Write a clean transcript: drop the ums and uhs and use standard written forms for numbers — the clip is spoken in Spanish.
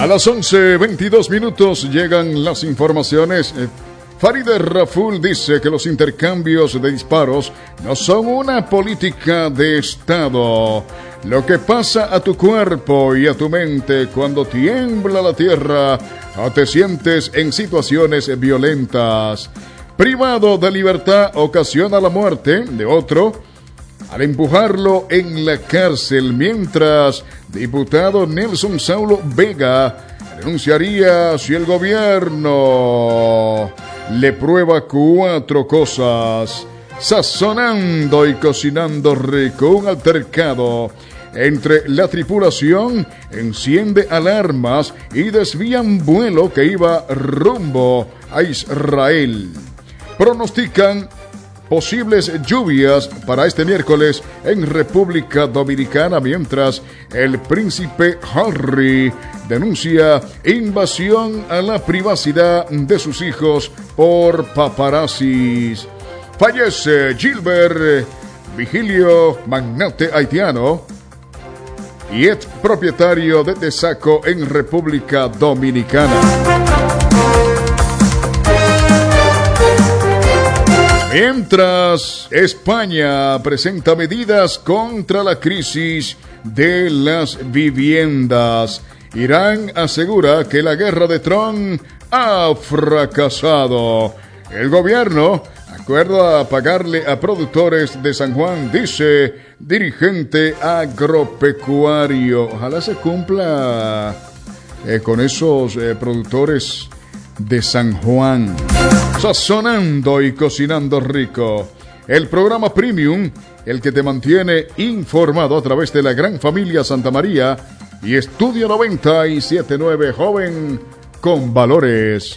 A las 11:22 llegan las informaciones. Farideh Raful dice que los intercambios de disparos no son una política de Estado. Lo que pasa a tu cuerpo y a tu mente cuando tiembla la tierra o te sientes en situaciones violentas. Privado de libertad ocasiona la muerte de otro al empujarlo en la cárcel, mientras diputado Nelson Saulo Vega renunciaría si el gobierno le prueba 4 cosas. Sazonando y cocinando rico, un altercado entre la tripulación enciende alarmas y desvían vuelo que iba rumbo a Israel. Pronostican posibles lluvias para este miércoles en República Dominicana, mientras el príncipe Harry denuncia invasión a la privacidad de sus hijos por paparazzis. Fallece Gilbert Vigilio, magnate haitiano y ex propietario de Tesaco en República Dominicana. Mientras, España presenta medidas contra la crisis de las viviendas. Irán asegura que la guerra de Trump ha fracasado. El gobierno acuerda pagarle a productores de San Juan, dice dirigente agropecuario. Ojalá se cumpla con esos productores de San Juan. Sazonando y cocinando rico. El programa Premium, el que te mantiene informado a través de la gran familia Santa María y Estudio 97.9, joven con valores.